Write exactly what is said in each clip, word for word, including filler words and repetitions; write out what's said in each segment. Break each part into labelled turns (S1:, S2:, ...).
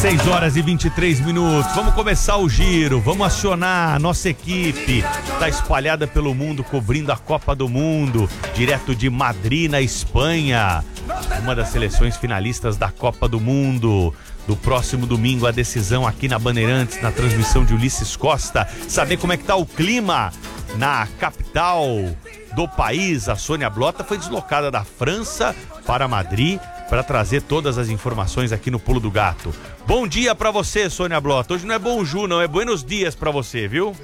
S1: seis horas e vinte e três minutos. Vamos começar o giro, vamos acionar a nossa equipe. Está espalhada pelo mundo, cobrindo a Copa do Mundo, direto de Madrid, na Espanha. Uma das seleções finalistas da Copa do Mundo. Do próximo domingo, a decisão aqui na Bandeirantes, na transmissão de Ulisses Costa. Saber como é que tá o clima na capital do país. A Sônia Blota foi deslocada da França para Madrid para trazer todas as informações aqui no Pulo do Gato. Bom dia pra você, Sônia Blota. Hoje não é bonjour, não, é buenos dias pra você, viu?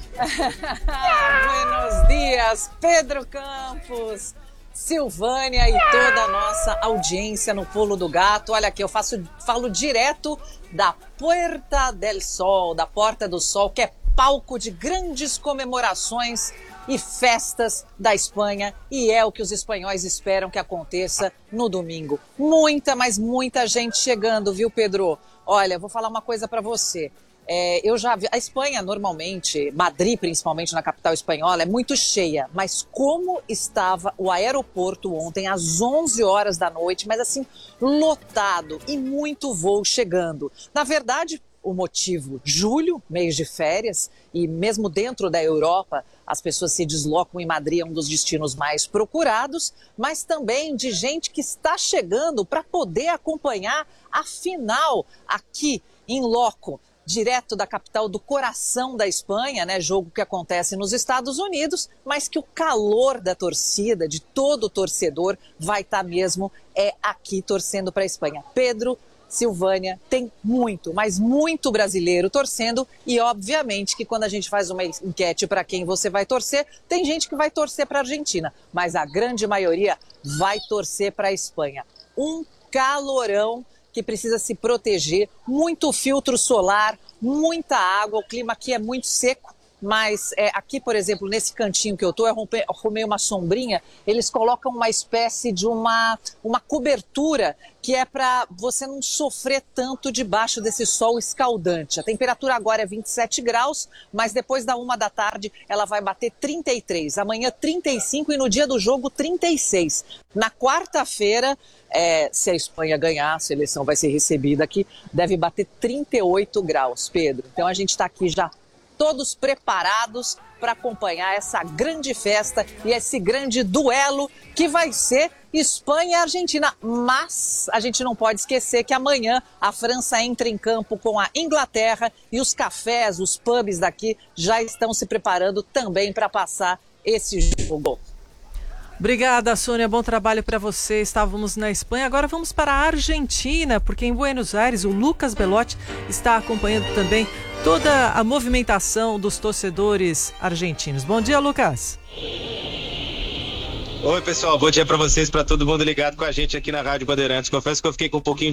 S2: Buenos dias, Pedro Campos, Silvânia e toda a nossa audiência no Pulo do Gato. Olha aqui, eu faço, falo direto da Puerta del Sol, da Porta do Sol, que é palco de grandes comemorações e festas da Espanha, e é o que os espanhóis esperam que aconteça no domingo. Muita, mas muita gente chegando, viu, Pedro? Olha, vou falar uma coisa para você. É, eu já vi, a Espanha normalmente, Madrid principalmente na capital espanhola, é muito cheia, mas como estava o aeroporto ontem às onze horas da noite, mas assim, lotado e muito voo chegando. Na verdade, o motivo, julho, mês de férias, e mesmo dentro da Europa, as pessoas se deslocam em Madrid, é um dos destinos mais procurados, mas também de gente que está chegando para poder acompanhar a final aqui em loco, direto da capital, do coração da Espanha, né? Jogo que acontece nos Estados Unidos, mas que o calor da torcida, de todo o torcedor, vai estar mesmo é aqui torcendo para a Espanha. Pedro, Silvânia, tem muito, mas muito brasileiro torcendo, e obviamente que quando a gente faz uma enquete para quem você vai torcer, tem gente que vai torcer para a Argentina, mas a grande maioria vai torcer para a Espanha. Um calorão que precisa se proteger, muito filtro solar, muita água, o clima aqui é muito seco. Mas é, aqui, por exemplo, nesse cantinho que eu tô, eu arrumei uma sombrinha, eles colocam uma espécie de uma, uma cobertura que é para você não sofrer tanto debaixo desse sol escaldante. A temperatura agora é vinte e sete graus, mas depois da uma da tarde ela vai bater trinta e três. Amanhã trinta e cinco e no dia do jogo trinta e seis. Na quarta-feira, é, se a Espanha ganhar, a seleção vai ser recebida aqui, deve bater trinta e oito graus, Pedro. Então a gente está aqui já todos preparados para acompanhar essa grande festa e esse grande duelo que vai ser Espanha e Argentina. Mas a gente não pode esquecer que amanhã a França entra em campo com a Inglaterra e os cafés, os pubs daqui já estão se preparando também para passar esse jogo.
S3: Obrigada, Sônia. Bom trabalho para você. Estávamos na Espanha, agora vamos para a Argentina, porque em Buenos Aires o Lucas Belotti está acompanhando também toda a movimentação dos torcedores argentinos. Bom dia, Lucas.
S4: Oi, pessoal. Bom dia para vocês, para todo mundo ligado com a gente aqui na Rádio Bandeirantes. Confesso que eu fiquei com um pouquinho